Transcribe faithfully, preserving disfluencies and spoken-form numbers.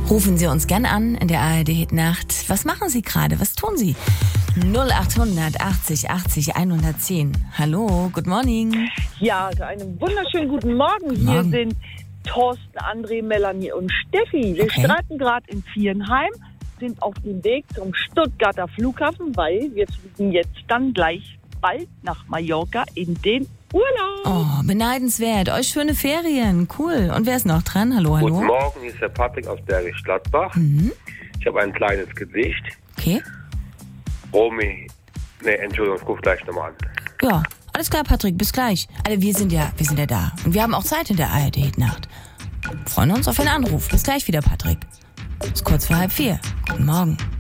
Rufen Sie uns gern an in der A R D-Nacht. Was machen Sie gerade? Was tun Sie? null acht hundert achtzig achtzig hundertzehn. Hallo, good morning. Ja, einen wunderschönen guten Morgen. Hier Morgen. sind Thorsten, André, Melanie und Steffi. Wir Okay. streiten gerade in Viernheim, sind auf dem Weg zum Stuttgarter Flughafen, weil wir fliegen jetzt dann gleich bald nach Mallorca in den Urlaub. Oh, beneidenswert. Euch schöne Ferien. Cool. Und wer ist noch dran? Hallo, hallo. Guten Morgen, hier ist der Patrick aus Bergisch Gladbach. Mhm. Ich habe ein kleines Gedicht. Okay. Romy, ne, Entschuldigung, ich rufe gleich nochmal an. Ja, alles klar, Patrick. Bis gleich. Also wir sind ja, wir sind ja da. Und wir haben auch Zeit in der A R D-Nacht. Freuen uns auf einen Anruf. Bis gleich wieder, Patrick. Ist kurz vor halb vier. Guten Morgen.